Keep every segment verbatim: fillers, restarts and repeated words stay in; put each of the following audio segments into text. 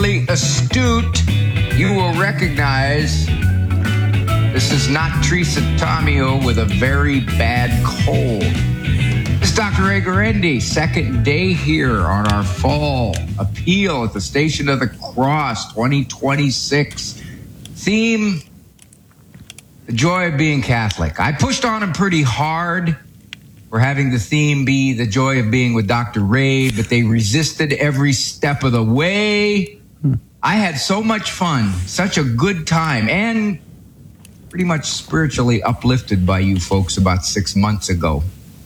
extremely astute, you will recognize this is not Teresa Tomeo with a very bad cold. This is Doctor Ray Guarendi, second day here on our fall appeal at the Station of the Cross twenty twenty-six. Theme, the joy of being Catholic. I pushed on him pretty hard for having the theme be the joy of being with Doctor Ray, but they resisted every step of the way. I had so much fun, such a good time, and pretty much spiritually uplifted by you folks about six months ago.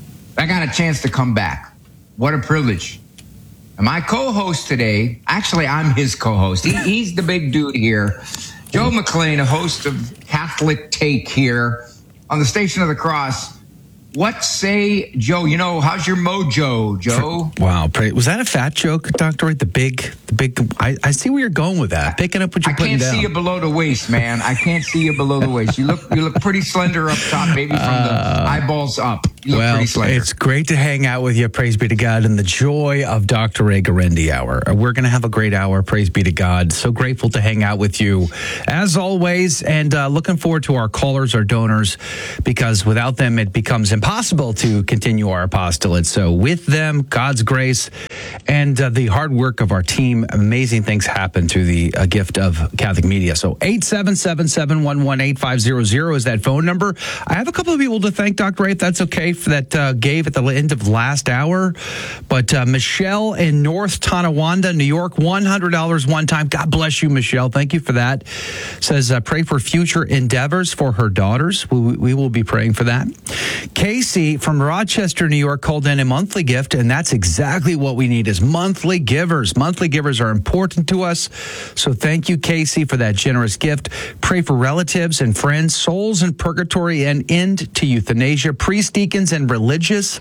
I got a chance to come back. What a privilege. And my co-host today, actually I'm his co-host. He, he's the big dude here. Joe McLean, a host of Catholic Take here on the Station of the Cross. What say, Joe? You know, how's your mojo, Joe? Wow, was that a fat joke, Doctor Ray? The big, the big. I, I see where you're going with that. Picking up what you're I putting down. I can't see you below the waist, man. I can't see you below the waist. You look, you look pretty slender up top, maybe from uh, the eyeballs up. You look well, pretty slender. It's great to hang out with you. Praise be to God, and the joy of Doctor Ray Guarendi hour. We're going to have a great hour. Praise be to God. So grateful to hang out with you, as always, and uh, looking forward to our callers, our donors, because without them, it becomes impossible to continue our apostolate. So with them, God's grace and uh, the hard work of our team, amazing things happen through the uh, gift of Catholic media. So eight seven seven, seven one one, eight five zero zero is that phone number. I have a couple of people to thank, Doctor Ray, if that's okay, for that uh, gave at the end of last hour. But uh, Michelle in North Tonawanda, New York, one hundred dollars one time. God bless you, Michelle. Thank you for that. Says, uh, pray for future endeavors for her daughters. We, we will be praying for that. Casey from Rochester, New York, called in a monthly gift, and that's exactly what we need is monthly givers. Monthly givers are important to us. So thank you, Casey, for that generous gift. Pray for relatives and friends, souls in purgatory, and end to euthanasia, priests, deacons, and religious.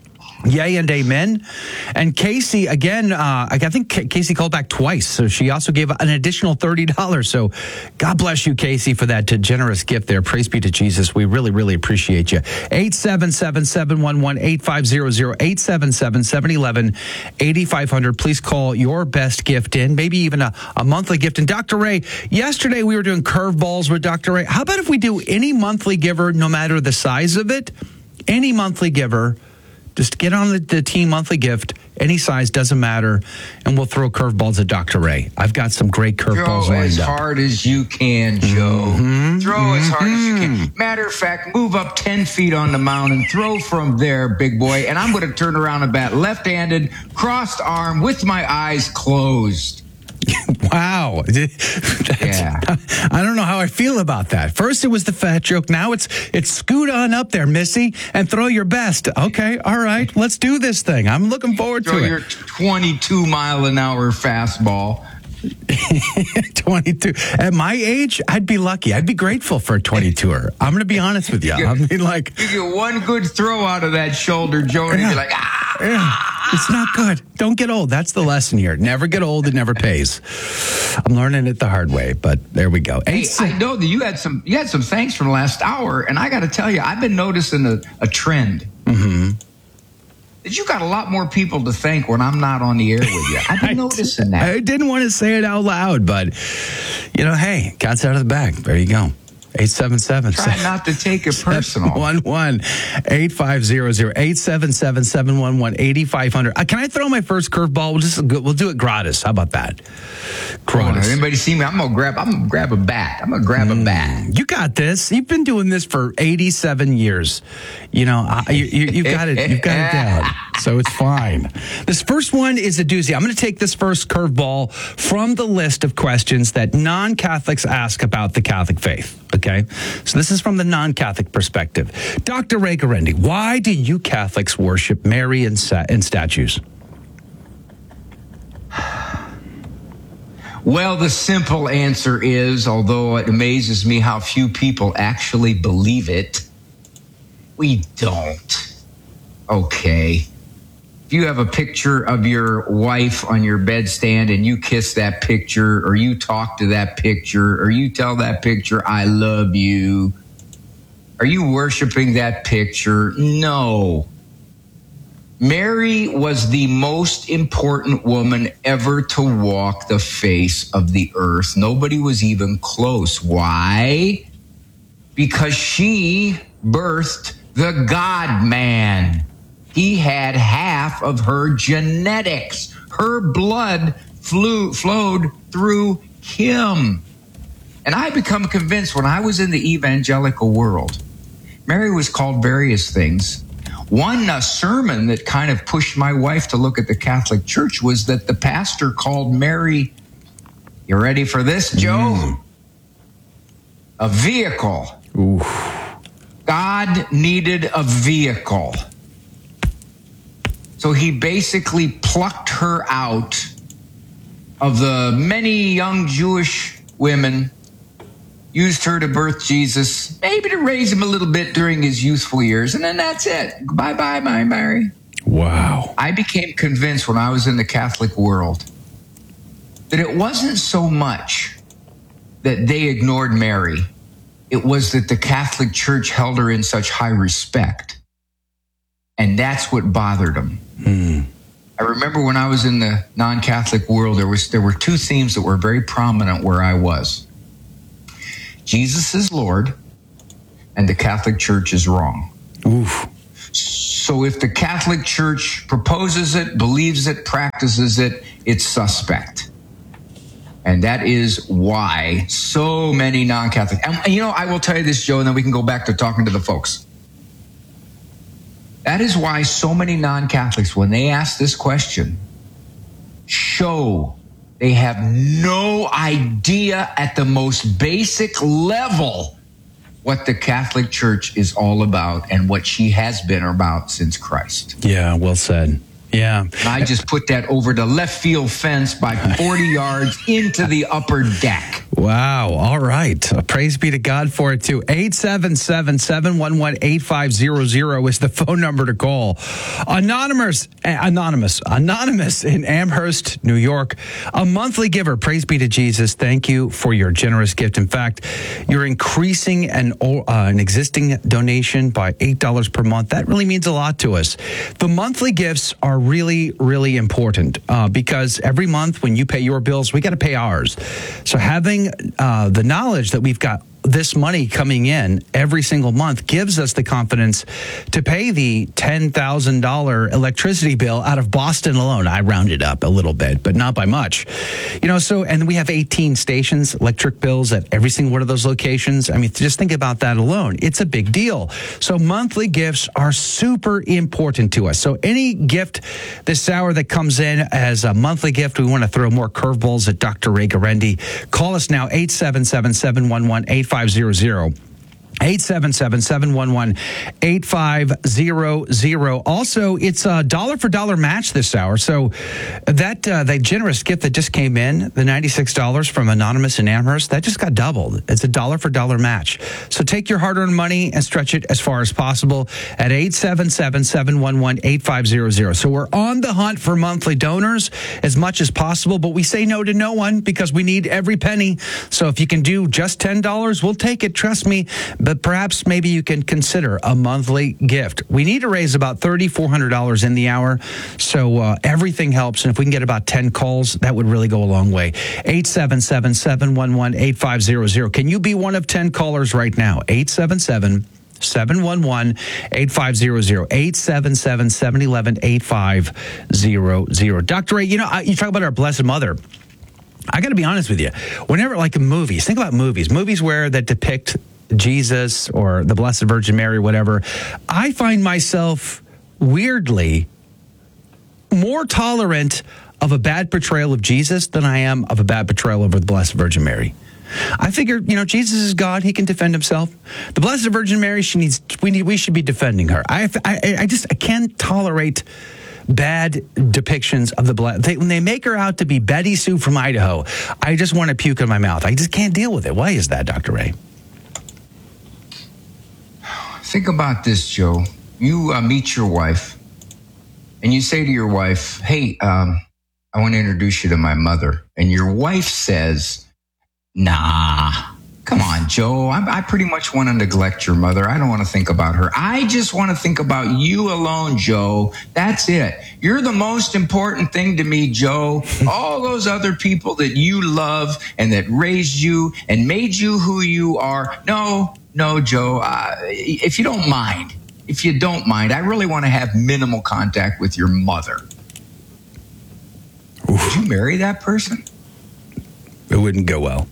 Yay and amen. And Casey, again, uh, I think Casey called back twice, so she also gave an additional thirty dollars. So God bless you, Casey, for that generous gift there. Praise be to Jesus. We really, really appreciate you. eight seven seven, seven one one, eight five zero zero, eight seven seven, seven one one, eight five zero zero. Please call your best gift in, maybe even a, a monthly gift. And Doctor Ray, yesterday we were doing curveballs with Doctor Ray. How about if we do any monthly giver, no matter the size of it, any monthly giver, just get on the, the team monthly gift, any size, doesn't matter, and we'll throw curveballs at Doctor Ray. I've got some great curveballs lined as up. hard as you can, Joe. Mm-hmm. Throw mm-hmm. as hard as you can. Matter of fact, move up ten feet on the mountain, throw from there, big boy, and I'm going to turn around and bat left-handed, crossed arm, with my eyes closed. Wow. Yeah. I don't know how I feel about that. First it was the fat joke. Now it's it's scoot on up there, Missy, and throw your best. Okay, all right. Let's do this thing. I'm looking forward throw to your it. twenty-two mile an hour fastball. twenty-two. At my age, I'd be lucky. I'd be grateful for a twenty-two-er. I'm going to be honest with you. I mean, like, you get one good throw out of that shoulder, Joe, and yeah, you're like, ah, yeah. ah. It's not good. Don't get old. That's the lesson here. Never get old. It never pays. I'm learning it the hard way, but there we go. Hey, I know that you had some you had some thanks from last hour, and I got to tell you, I've been noticing a, a trend. Mm-hmm. That you got a lot more people to thank when I'm not on the air with you. I've been noticing that. I didn't want to say it out loud, but, you know, hey, God's out of the bag. There you go. eight seven seven. Try not to take it personal. one one, eight five zero zero, eight seven seven, seven one one, eight five zero zero. Uh, can I throw my first curveball? We'll just we'll do it gratis. How about that? Gratis. Oh, anybody see me? I'm gonna grab. I'm gonna grab a bat. I'm gonna grab mm, a bat. You got this. You've been doing this for eighty-seven years. You know, uh, you, you, you've got it. You've got it down. So it's fine. This first one is a doozy. I'm going to take this first curveball from the list of questions that non-Catholics ask about the Catholic faith. Okay, so this is from the non-Catholic perspective. Doctor Ray Guarendi, why do you Catholics worship Mary and, sa- and statues? Well, the simple answer is, although it amazes me how few people actually believe it, we don't. Okay. If you have a picture of your wife on your bedstand and you kiss that picture, or you talk to that picture, or you tell that picture, I love you, are you worshiping that picture? No. Mary was the most important woman ever to walk the face of the earth. Nobody was even close. Why? Because she birthed the God-man. He had half of her genetics. Her blood flew, flowed through him. And I become convinced when I was in the evangelical world, Mary was called various things. One uh, sermon that kind of pushed my wife to look at the Catholic Church was that the pastor called Mary, you ready for this, Joe? Mm. A vehicle. Oof. God needed a vehicle. So he basically plucked her out of the many young Jewish women, used her to birth Jesus, maybe to raise him a little bit during his youthful years, and then that's it. Bye-bye, my Mary. Wow. I became convinced when I was in the Catholic world that it wasn't so much that they ignored Mary. It was that the Catholic Church held her in such high respect. And that's what bothered them. Hmm. I remember when I was in the non-Catholic world, there was there were two themes that were very prominent where I was. Jesus is Lord, and the Catholic Church is wrong. Oof. So if the Catholic Church proposes it, believes it, practices it, it's suspect. And that is why so many non-Catholic, and you know, I will tell you this, Joe, and then we can go back to talking to the folks. That is why so many non-Catholics, when they ask this question, show they have no idea at the most basic level what the Catholic Church is all about and what she has been about since Christ. Yeah, well said. Yeah. And I just put that over the left field fence by forty yards into the upper deck. Wow. All right. Uh, praise be to God for it, too. eight seven seven, seven one one, eight five zero zero is the phone number to call. Anonymous, uh, anonymous, anonymous in Amherst, New York, a monthly giver. Praise be to Jesus. Thank you for your generous gift. In fact, you're increasing an, uh, an existing donation by eight dollars per month. That really means a lot to us. The monthly gifts are really, really important uh, because every month when you pay your bills, we got to pay ours. So having uh, the knowledge that we've got this money coming in every single month gives us the confidence to pay the ten thousand dollars electricity bill out of Boston alone. I rounded up a little bit, but not by much. You know, so, and we have eighteen stations, electric bills at every single one of those locations. I mean, just think about that alone. It's a big deal. So monthly gifts are super important to us. So any gift this hour that comes in as a monthly gift, we want to throw more curveballs at Doctor Ray Guarendi. Call us now, eight seven seven, seven one one, eight five zero zero. eight seven seven, seven one one, eight five zero zero. Also, it's a dollar for dollar match this hour. So that uh, that generous gift that just came in, the ninety-six dollars from Anonymous in Amherst, that just got doubled. It's a dollar for dollar match. So take your hard-earned money and stretch it as far as possible at eight seven seven, seven one one, eight five zero zero. So we're on the hunt for monthly donors as much as possible, but we say no to no one because we need every penny. So if you can do just ten dollars, we'll take it. Trust me. But perhaps maybe you can consider a monthly gift. We need to raise about three thousand four hundred dollars in the hour, so uh, everything helps. And if we can get about ten calls, that would really go a long way. eight seven seven, seven one one, eight five zero zero. Can you be one of ten callers right now? eight seven seven, seven one one, eight five zero zero. eight seven seven, seven one one, eight five zero zero. Doctor Ray, you know, you talk about our Blessed Mother. I got to be honest with you. Whenever, like in movies, think about movies, movies where that depict Jesus or the Blessed Virgin Mary, whatever, I find myself weirdly more tolerant of a bad portrayal of Jesus than I am of a bad portrayal of the Blessed Virgin Mary. I figure, you know, Jesus is God; he can defend himself. The Blessed Virgin Mary, she needs. We need. We should be defending her. I, I, I just, I can't tolerate bad depictions of the blood. They, when they make her out to be Betty Sue from Idaho, I just want to puke in my mouth. I just can't deal with it. Why is that, Doctor Ray? Think about this, Joe. You uh, meet your wife, and you say to your wife, hey, um, I want to introduce you to my mother. And your wife says, nah, Come on, Joe. I, I pretty much want to neglect your mother. I don't want to think about her. I just want to think about you alone, Joe. That's it. You're the most important thing to me, Joe. All those other people that you love and that raised you and made you who you are. No, no, Joe. Uh, if you don't mind, if you don't mind, I really want to have minimal contact with your mother. Oof. Would you marry that person? It wouldn't go well.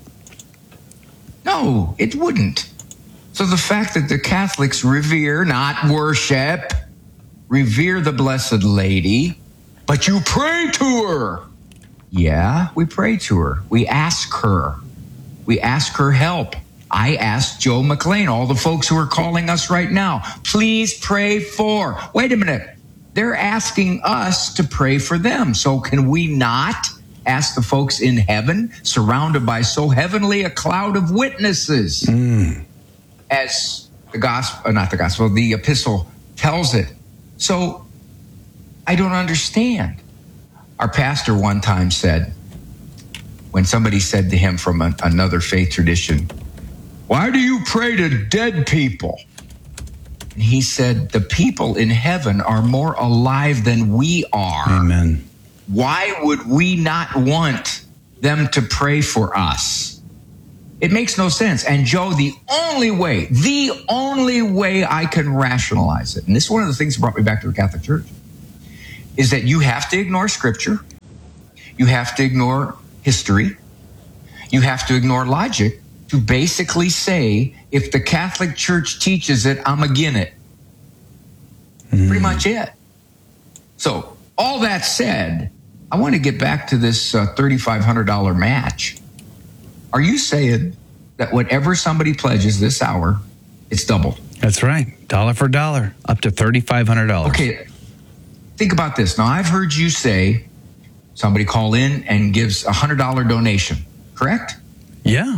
No, it wouldn't. So the fact that the Catholics revere, not worship, revere the Blessed Lady, but you pray to her. Yeah, we pray to her. We ask her. We ask her help. I asked Joe McLean, all the folks who are calling us right now, please pray for. Wait a minute. They're asking us to pray for them. So can we not ask the folks in heaven, surrounded by so heavenly a cloud of witnesses, mm. as the gospel, not the gospel, the epistle tells it. So I don't understand. Our pastor one time said, when somebody said to him from a, another faith tradition, why do you pray to dead people? And he said, the people in heaven are more alive than we are. Amen. Why would we not want them to pray for us? It makes no sense. And Joe, the only way, the only way I can rationalize it, and this is one of the things that brought me back to the Catholic Church, is that you have to ignore Scripture. You have to ignore history. You have to ignore logic to basically say, if the Catholic Church teaches it, I'm against it. Mm. Pretty much it. So, all that said, I want to get back to this uh, three thousand five hundred dollars match. Are you saying that whatever somebody pledges this hour, it's doubled? That's right. Dollar for dollar, up to three thousand five hundred dollars. Okay, think about this. Now, I've heard you say somebody call in and gives a one hundred dollars donation, correct? Yeah.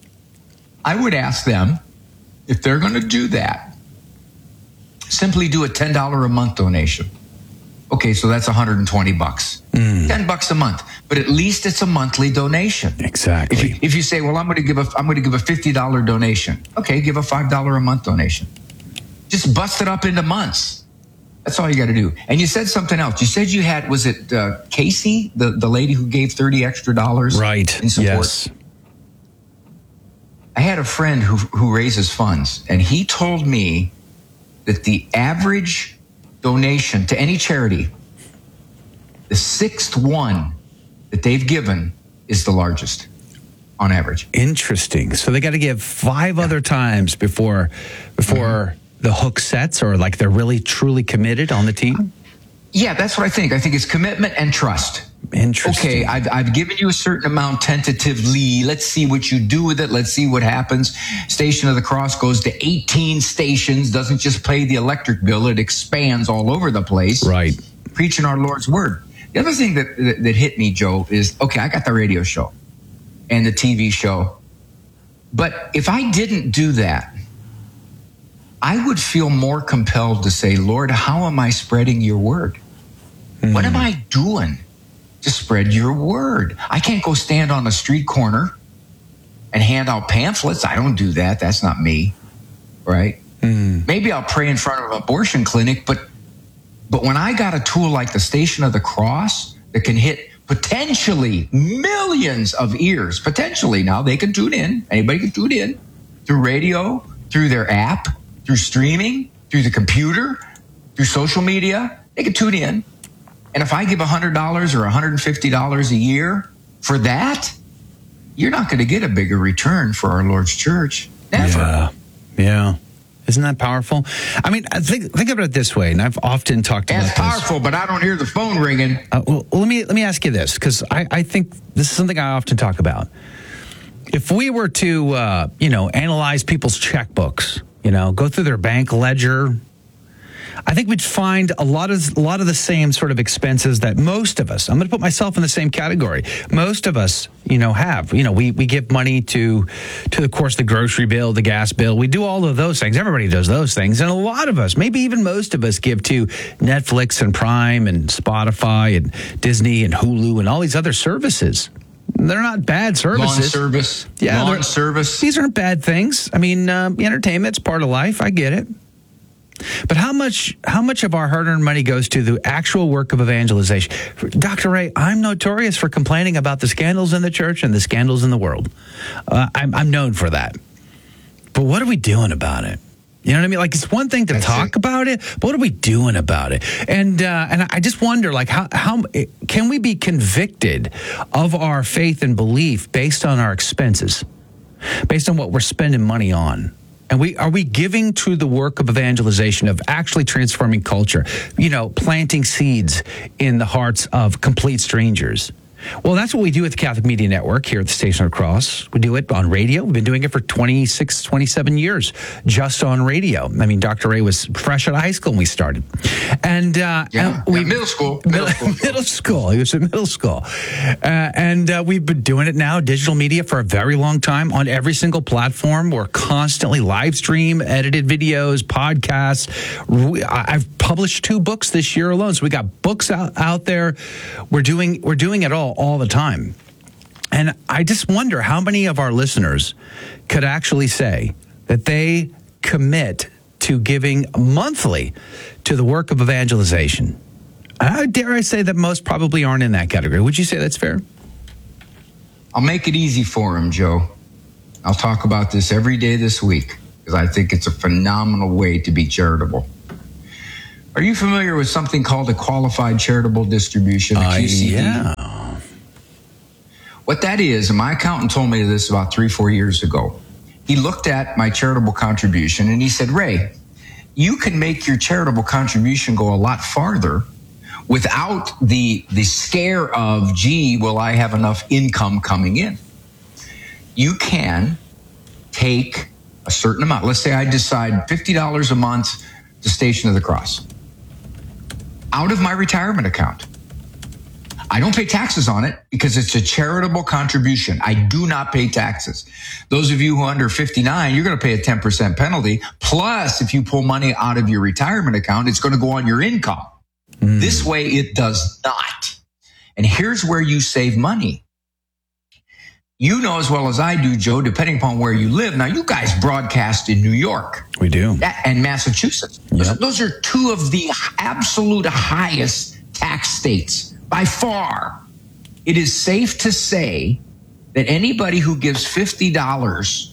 I would ask them, if they're going to do that, simply do a ten dollars a month donation. Okay, so that's one hundred twenty bucks. Mm. ten bucks a month, but at least it's a monthly donation. Exactly. If you, if you say, well, I'm going to give a I'm going to give a fifty dollars donation. Okay, give a five dollars a month donation. Just bust it up into months. That's all you got to do. And you said something else. You said you had, was it uh, Casey, the, the lady who gave thirty extra dollars right. in support? Yes. I had a friend who who raises funds, and he told me that the average donation to any charity, the sixth one that they've given is the largest on average. Interesting. So they got to give five yeah. other times before before mm-hmm. the hook sets, or like they're really truly committed on the team? Yeah, that's what I think. I think it's commitment and trust. Interesting. Okay, I've, I've given you a certain amount tentatively. Let's see what you do with it. Let's see what happens. Station of the Cross goes to eighteen stations, doesn't just pay the electric bill. It expands all over the place. Right. Preaching our Lord's word. The other thing that, that, that hit me, Joe, is, okay, I got the radio show and the T V show. But if I didn't do that, I would feel more compelled to say, Lord, how am I spreading your word? Mm. What am I doing to spread your word? I can't go stand on a street corner and hand out pamphlets. I don't do that. That's not me, right? Mm. Maybe I'll pray in front of an abortion clinic, but but when I got a tool like the Station of the Cross that can hit potentially millions of ears, potentially now they can tune in, anybody can tune in through radio, through their app, through streaming, through the computer, through social media, they can tune in. And if I give one hundred dollars or one hundred fifty dollars a year for that, you're not going to get a bigger return for our Lord's church. Never. Yeah. Yeah. Isn't that powerful? I mean, think think about it this way, and I've often talked about this. It's powerful, but I don't hear the phone ringing. Uh, well, let me let me ask you this, because I, I think this is something I often talk about. If we were to, uh, you know, analyze people's checkbooks, you know, go through their bank ledger, I think we'd find a lot of a lot of the same sort of expenses that most of us, I'm going to put myself in the same category, most of us, you know, have. You know, we, we give money to, to, of course, the grocery bill, the gas bill. We do all of those things. Everybody does those things. And a lot of us, maybe even most of us, give to Netflix and Prime and Spotify and Disney and Hulu and all these other services. They're not bad services. Lawn service. Yeah, lawn service. These aren't bad things. I mean, uh, entertainment's part of life. I get it. But how much how much of our hard-earned money goes to the actual work of evangelization? Doctor Ray, I'm notorious for complaining about the scandals in the church and the scandals in the world. Uh, I'm, I'm known for that. But what are we doing about it? You know what I mean? Like, it's one thing to That's talk it. about it, but what are we doing about it? And uh, and I just wonder, like, how how can we be convicted of our faith and belief based on our expenses, based on what we're spending money on? And we are we giving to the work of evangelization, of actually transforming culture, you know, planting seeds in the hearts of complete strangers? Well, that's what we do at the Catholic Media Network here at the Station of the Cross. We do it on radio. We've been doing it for twenty-six, twenty-seven years, just on radio. I mean, Doctor Ray was fresh out of high school when we started. And, uh, yeah, and we, yeah, middle school. Middle, middle school. middle school. He was in middle school. Uh, and uh, we've been doing it now, digital media, for a very long time on every single platform. We're constantly live stream, edited videos, podcasts. We, I've published two books this year alone. So we got books out, out there. We're doing, we're doing it all. all the time. And I just wonder how many of our listeners could actually say that they commit to giving monthly to the work of evangelization. How dare I say that most probably aren't in that category? Would you say that's fair? I'll make it easy for him, Joe. I'll talk about this every day this week because I think it's a phenomenal way to be charitable. Are you familiar with something called a qualified charitable distribution? Uh, yeah. What that is, and my accountant told me this about three, four years ago. He looked at my charitable contribution and he said, Ray, you can make your charitable contribution go a lot farther without the, the scare of, gee, will I have enough income coming in? You can take a certain amount. Let's say I decide fifty dollars a month to Station of the Cross out of my retirement account. I don't pay taxes on it because it's a charitable contribution. I do not pay taxes. Those of you who are under fifty-nine, you're going to pay a ten percent penalty. Plus, if you pull money out of your retirement account, it's going to go on your income. Mm. This way, it does not. And here's where you save money. You know as well as I do, Joe, depending upon where you live. Now, you guys broadcast in New York. We do. And Massachusetts. Yep. Those, those are two of the absolute highest tax states. By far, it is safe to say that anybody who gives fifty dollars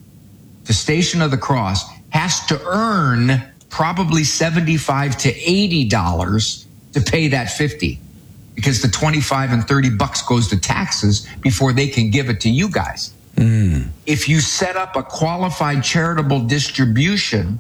to Station of the Cross has to earn probably seventy-five to eighty dollars to pay that fifty, because the twenty-five and thirty bucks goes to taxes before they can give it to you guys. Mm. If you set up a qualified charitable distribution,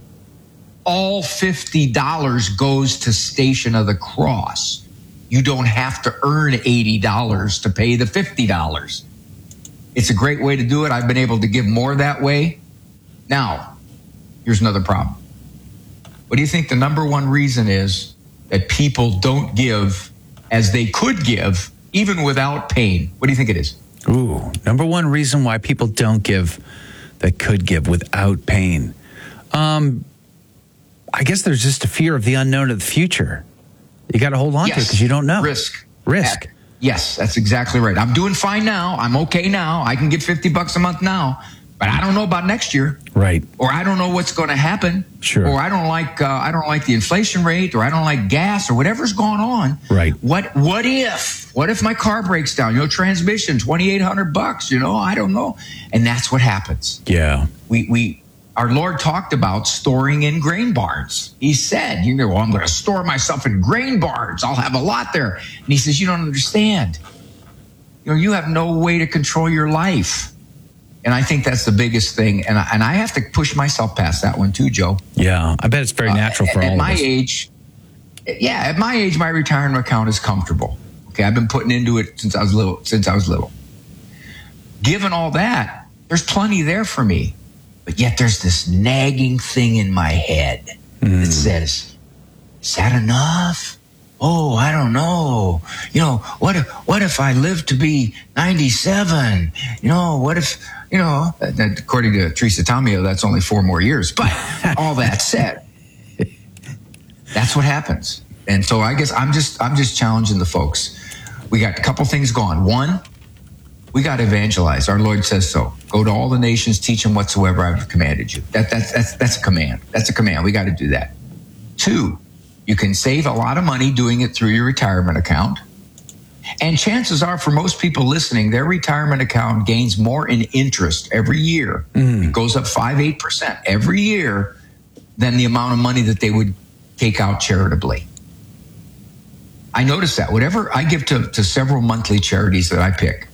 all fifty dollars goes to Station of the Cross. You don't have to earn eighty dollars to pay the fifty dollars. It's a great way to do it. I've been able to give more that way. Now, here's another problem. What do you think the number one reason is that people don't give as they could give, even without pain? What do you think it is? Ooh, number one reason why people don't give that could give without pain. Um, I guess there's just a fear of the unknown of the future. You got to hold on yes. to it because you don't know. Risk. Risk. Yes, that's exactly right. I'm doing fine now. I'm okay now. I can get fifty bucks a month now, but I don't know about next year. Right. Or I don't know what's going to happen. Sure. Or I don't like uh, I don't like the inflation rate, or I don't like gas, or whatever's going on. Right. What What if? What if my car breaks down? You know, transmission, twenty-eight hundred bucks. You know, I don't know. And that's what happens. Yeah. We we. Our Lord talked about storing in grain barns. He said, you know, well, I'm going to store myself in grain barns. I'll have a lot there. And he says, you don't understand. You know, you have no way to control your life. And I think that's the biggest thing. And I, and I have to push myself past that one too, Joe. Yeah, I bet it's very natural uh, for at, all at of my us. age. Yeah, at my age, my retirement account is comfortable. Okay, I've been putting into it since I was little. Since I was little. Given all that, there's plenty there for me. But yet there's this nagging thing in my head mm. that says, is that enough? Oh, I don't know. You know, what if, what if I live to be ninety-seven? You know, what if, you know, according to Teresa Tomeo, that's only four more years. But all that said, that's what happens. And so I guess I'm just, I'm just challenging the folks. We got a couple things going. One, We got to evangelize. Our Lord says so. Go to all the nations, teach them whatsoever I've commanded you. That, that's, that's, that's a command. That's a command. We got to do that. Two, you can save a lot of money doing it through your retirement account. And chances are, for most people listening, their retirement account gains more in interest every year. Mm. It goes up five, eight percent every year than the amount of money that they would take out charitably. I notice that. Whatever I give to, to several monthly charities that I pick,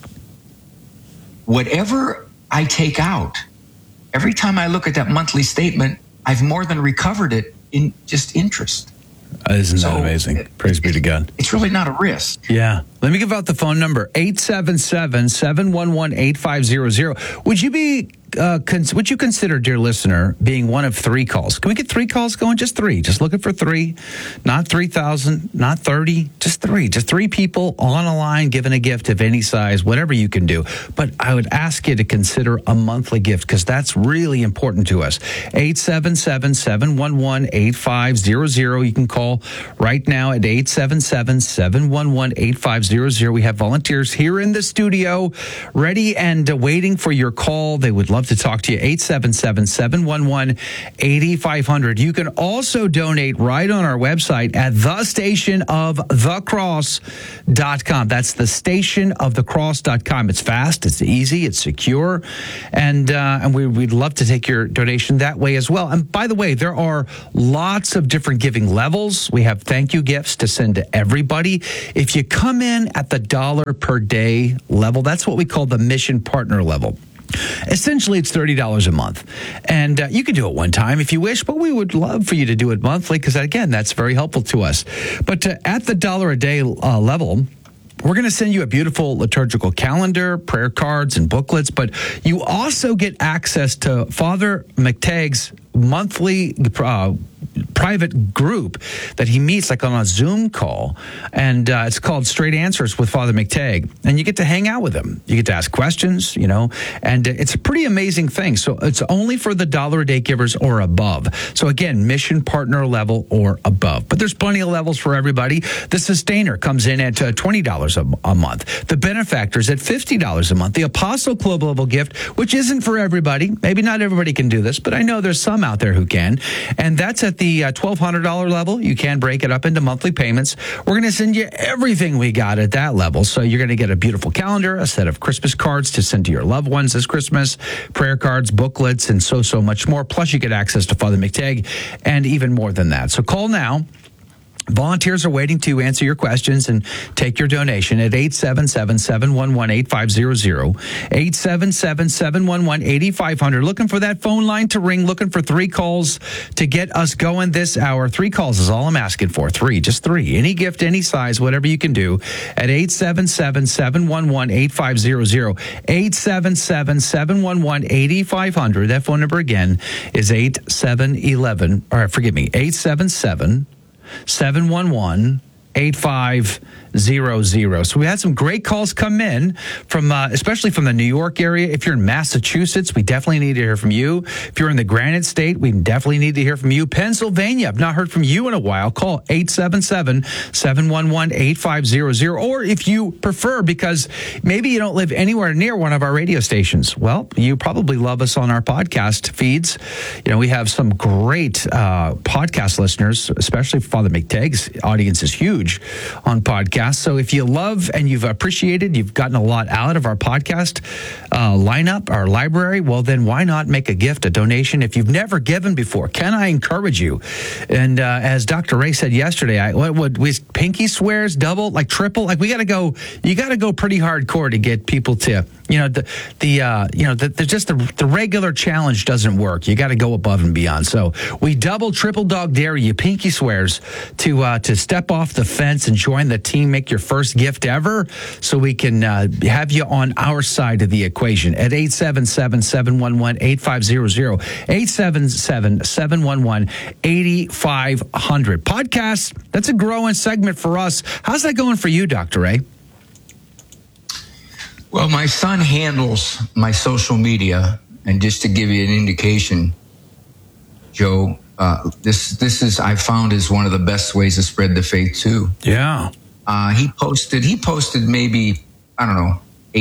whatever I take out, every time I look at that monthly statement, I've more than recovered it in just interest. Isn't so that amazing? It, Praise be to God. It's really not a risk. Yeah. Let me give out the phone number, eight seven seven, seven one one, eight five zero zero. Would you be, uh, cons- would you consider, dear listener, being one of three calls? Can we get three calls going? Just three. Just looking for three. Not three thousand, not thirty. Just three. Just three people on a line giving a gift of any size, whatever you can do. But I would ask you to consider a monthly gift because that's really important to us. eight seven seven, seven one one, eight five zero zero. You can call right now at eight seven seven, seven one one, eight five zero zero. We have volunteers here in the studio ready and uh, waiting for your call. They would love to talk to you. eight seven seven, seven one one, eight five zero zero. You can also donate right on our website at the station of the cross dot com. That's the station of the cross dot com. It's fast, it's easy, it's secure, and uh, and we, we'd love to take your donation that way as well. And by the way, there are lots of different giving levels. We have thank you gifts to send to everybody. If you come in at the dollar per day level, that's what we call the mission partner level. Essentially, it's thirty dollars a month. And uh, you can do it one time if you wish, but we would love for you to do it monthly because, again, that's very helpful to us. But uh, at the dollar a day uh, level, we're going to send you a beautiful liturgical calendar, prayer cards, and booklets, but you also get access to Father McTagg's monthly uh, private group that he meets like on a Zoom call, and uh, it's called Straight Answers with Father McTagg, and you get to hang out with him. You get to ask questions, you know, and it's a pretty amazing thing. So it's only for the dollar a day givers or above. So again, mission partner level or above, but there's plenty of levels for everybody. The Sustainer comes in at uh, twenty dollars a, a month. The Benefactors at fifty dollars a month. The Apostle Club level gift, which isn't for everybody. Maybe not everybody can do this, but I know there's some out there who can, and that's at the uh, twelve hundred dollars level. You can break it up into monthly payments. We're going to send you everything we got at that level. So you're going to get a beautiful calendar, a set of Christmas cards to send to your loved ones this Christmas, prayer cards, booklets, and so, so much more. Plus, you get access to Father McTagg and even more than that. So call now. Volunteers are waiting to answer your questions and take your donation at eight seven seven, seven one one, eight five zero zero, eight seven seven, seven one one, eight five zero zero. Looking for that phone line to ring, looking for three calls to get us going this hour. Three calls is all I'm asking for. Three, just three. Any gift, any size, whatever you can do at eight seven seven, seven one one, eight five zero zero, eight seven seven, seven one one, eight five zero zero. That phone number again is eight seven one one, or forgive me, eight seven seven, seven one one, eight five zero zero. So we had some great calls come in from, uh, especially from the New York area. If you're in Massachusetts, we definitely need to hear from you. If you're in the Granite State, we definitely need to hear from you. Pennsylvania, I've not heard from you in a while. Call eight seven seven, seven one one, eight five zero zero. Or if you prefer, because maybe you don't live anywhere near one of our radio stations, well, you probably love us on our podcast feeds. You know, we have some great uh, podcast listeners, especially Father McTagg's audience is huge on podcasts. So if you love and you've appreciated, you've gotten a lot out of our podcast uh, lineup, our library, well, then why not make a gift, a donation if you've never given before? Can I encourage you? And uh, as Doctor Ray said yesterday, I, what would we pinky swears, double, like triple? Like we got to go, you got to go pretty hardcore to get people to, you know, the, the uh, you know, the, the just the, the regular challenge doesn't work. You got to go above and beyond. So we double, triple dog dare you, pinky swears, to uh, to step off the fence and join the team, make your first gift ever, so we can uh, have you on our side of the equation at eight seven seven, seven one one, eight five zero zero, eight seven seven, seven one one, eight five zero zero. Podcasts, that's a growing segment for us. How's that going for you, Doctor Ray? Well, my son handles my social media, and just to give you an indication, Joe, uh, this this is I found is one of the best ways to spread the faith too. Yeah. Uh, he posted he posted maybe I don't know eight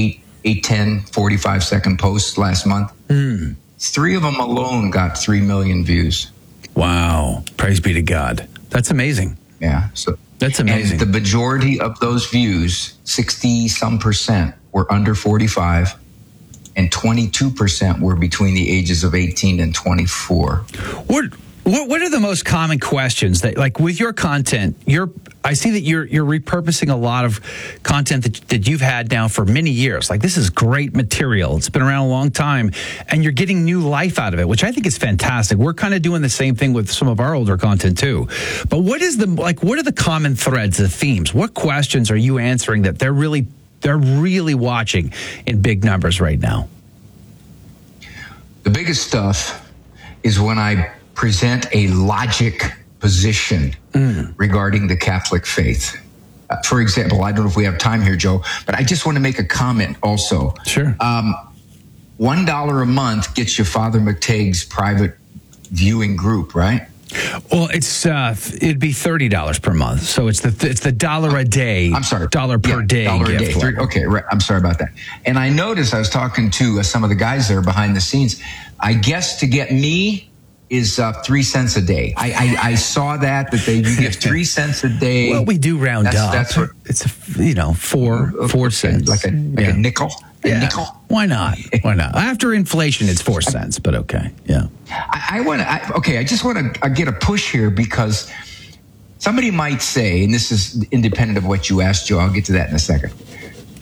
eight, ten, forty-five second posts last month. Mm. Three of them alone got three million views. Wow. Praise be to God. That's amazing. Yeah. So that's amazing. And the majority of those views, sixty some percent, were under forty-five, and twenty-two percent were between the ages of eighteen and twenty-four. What What, what are the most common questions that, like, with your content, you're, I see that you're you're repurposing a lot of content that, that you've had now for many years. Like, this is great material. It's been around a long time, and you're getting new life out of it, which I think is fantastic. We're kind of doing the same thing with some of our older content too. But what is the, like, what are the common threads, the themes? What questions are you answering that they're really, they're really watching in big numbers right now? The biggest stuff is when I present a logic position mm. regarding the Catholic faith. Uh, for example, I don't know if we have time here, Joe, but I just want to make a comment also. Sure. Um, One dollar a month gets you Father McTague's private viewing group, right? Well, it's uh, it'd be thirty dollars per month, so it's the it's the dollar a day. I'm sorry, dollar per yeah, day. Dollar a day. Three, okay, right. I'm sorry about that. And I noticed I was talking to uh, some of the guys there behind the scenes. I guess to get me is uh, three cents a day. I, I I saw that that they you get three cents a day. Well, we do round that's, up. That's what it's a, you know four okay, four cents, like a like yeah. a nickel. A yeah. nickel. Why not? Why not? After inflation, it's four cents, but okay. Yeah. I, I want to. Okay, I just want to get a push here because somebody might say, and this is independent of what you asked, Joe. I'll get to that in a second.